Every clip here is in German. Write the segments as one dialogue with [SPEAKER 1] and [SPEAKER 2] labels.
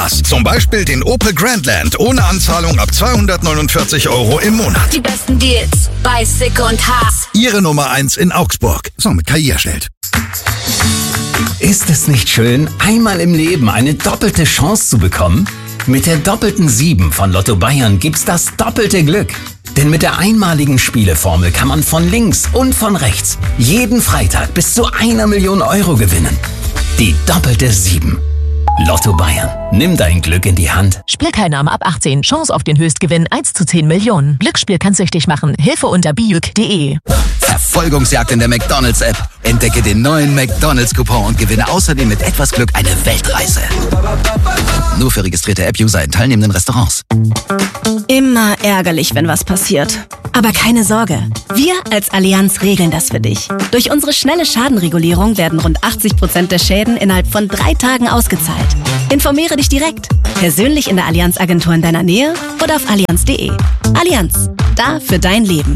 [SPEAKER 1] Spaß. Zum Beispiel den Opel Grandland ohne Anzahlung ab 249 € im Monat.
[SPEAKER 2] Die besten Deals bei Sick und Haas.
[SPEAKER 1] Ihre Nummer 1 in Augsburg. So, mit KI erstellt.
[SPEAKER 3] Ist es nicht schön, einmal im Leben eine doppelte Chance zu bekommen? Mit der doppelten 7 von Lotto Bayern gibt's das doppelte Glück. Denn mit der einmaligen Spieleformel kann man von links und von rechts jeden Freitag bis zu 1 Million € gewinnen. Die doppelte 7. Lotto Bayern. Nimm dein Glück in die Hand.
[SPEAKER 4] Spielteilnahme ab 18. Chance auf den Höchstgewinn 1 zu 10 Millionen. Glücksspiel kann süchtig machen. Hilfe unter biuk.de.
[SPEAKER 5] Verfolgungsjagd in der McDonald's-App. Entdecke den neuen McDonald's-Coupon und gewinne außerdem mit etwas Glück eine Weltreise. Nur für registrierte App-User in teilnehmenden Restaurants.
[SPEAKER 6] Immer ärgerlich, wenn was passiert. Aber keine Sorge. Wir als Allianz regeln das für dich. Durch unsere schnelle Schadenregulierung werden rund 80% der Schäden innerhalb von 3 Tagen ausgezahlt. Informiere dich direkt. Persönlich in der Allianz-Agentur in deiner Nähe oder auf allianz.de. Allianz. Da für dein Leben.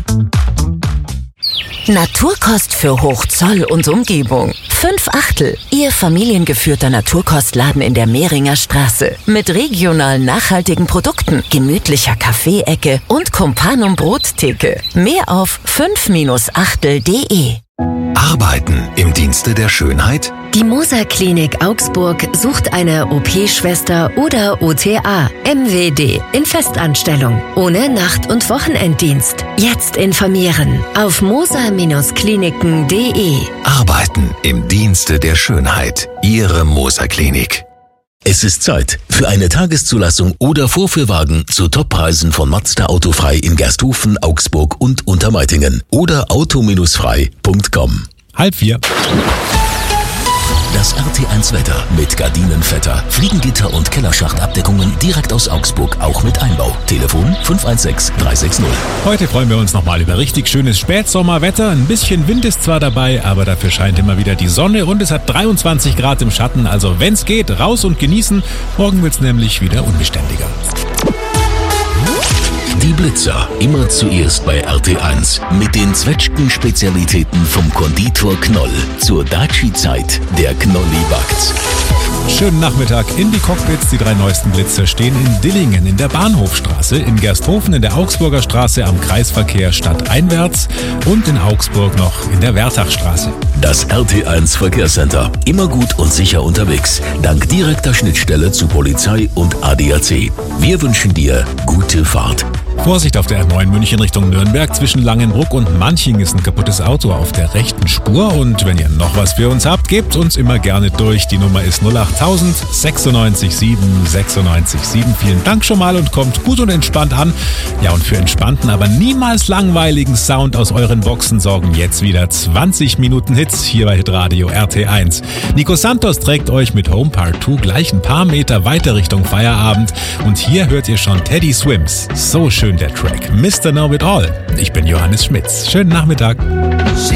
[SPEAKER 7] Naturkost für Hochzoll und Umgebung. 5/8. Ihr familiengeführter Naturkostladen in der Mehringer Straße. Mit regional nachhaltigen Produkten, gemütlicher Kaffeeecke und Companum Brottheke. Mehr auf 5-achtel.de.
[SPEAKER 8] Arbeiten im Dienste der Schönheit?
[SPEAKER 7] Die Moser Klinik Augsburg sucht eine OP-Schwester oder OTA, MWD, in Festanstellung, ohne Nacht- und Wochenenddienst. Jetzt informieren auf moser-kliniken.de.
[SPEAKER 8] Arbeiten im Dienste der Schönheit. Ihre Moser Klinik.
[SPEAKER 9] Es ist Zeit für eine Tageszulassung oder Vorführwagen zu Toppreisen von Mazda Autofrei in Gersthofen, Augsburg und Untermeitingen oder auto-frei.com.
[SPEAKER 10] 3:30.
[SPEAKER 9] Das RT1 Wetter mit Gardinenvetter, Fliegengitter und Kellerschachtabdeckungen direkt aus Augsburg, auch mit Einbau. Telefon 516 360.
[SPEAKER 10] Heute freuen wir uns nochmal über richtig schönes Spätsommerwetter. Ein bisschen Wind ist zwar dabei, aber dafür scheint immer wieder die Sonne und es hat 23 Grad im Schatten. Also wenn's geht, raus und genießen. Morgen wird's nämlich wieder unbeständiger.
[SPEAKER 9] Die Blitzer, immer zuerst bei RT1. Mit den Zwetschgen-Spezialitäten vom Konditor Knoll. Zur Daci-Zeit, der Knolli backt's.
[SPEAKER 10] Schönen Nachmittag in die Cockpits. Die 3 neuesten Blitzer stehen in Dillingen in der Bahnhofstraße, in Gersthofen in der Augsburger Straße am Kreisverkehr stadteinwärts und in Augsburg noch in der Wertachstraße.
[SPEAKER 9] Das RT1 Verkehrscenter. Immer gut und sicher unterwegs. Dank direkter Schnittstelle zu Polizei und ADAC. Wir wünschen dir gute Fahrt.
[SPEAKER 10] Vorsicht auf der R9 München Richtung Nürnberg. Zwischen Langenbruck und Manching ist ein kaputtes Auto auf der rechten Spur. Und wenn ihr noch was für uns habt, gebt uns immer gerne durch. Die Nummer ist 08000 96 7 96 7. Vielen Dank schon mal und kommt gut und entspannt an. Ja, und für entspannten, aber niemals langweiligen Sound aus euren Boxen sorgen jetzt wieder 20 Minuten Hits hier bei Hitradio RT1. Nico Santos trägt euch mit Home Part 2 gleich ein paar Meter weiter Richtung Feierabend. Und hier hört ihr schon Teddy Swims. So schön der Track. Mr. Know It All. Ich bin Johannes Schmitz. Schönen Nachmittag.